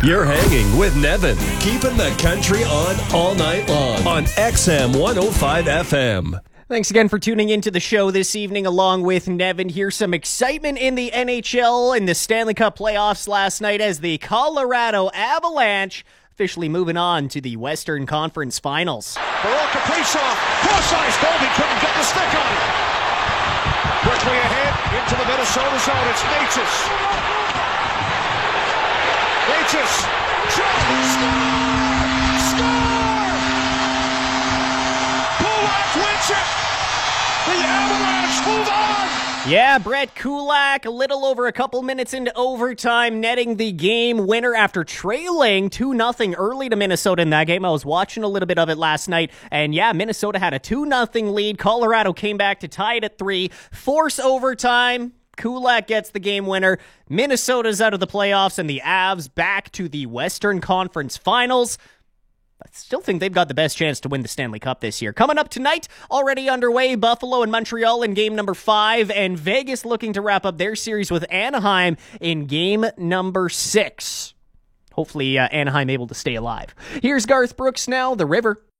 You're hanging with Nevin, keeping the country on all night long on XM 105 FM. Thanks again for tuning into the show this evening along with Nevin. Here's some excitement in the NHL in the Stanley Cup playoffs last night as the Colorado Avalanche officially moving on to the Western Conference Finals. Baral Kaprizov, cross-ice, Goldie couldn't get the stick on it. Quickly ahead into the Minnesota zone, it's Natchez. Score! Kulak wins it! The Avalanche move on! Yeah, Brett Kulak, a little over a couple minutes into overtime, netting the game winner after trailing 2-0 early to Minnesota in that game. I was watching a little bit of it last night, and yeah, Minnesota had a 2-0 lead. Colorado came back to tie it at 3, force overtime. Kulak gets the game winner. Minnesota's out of the playoffs, and the Avs back to the Western Conference Finals. I still think they've got the best chance to win the Stanley Cup this year. Coming up tonight, already underway, Buffalo and Montreal in game number 5, and Vegas looking to wrap up their series with Anaheim in game number 6. Hopefully, Anaheim able to stay alive. Here's Garth Brooks now, The River.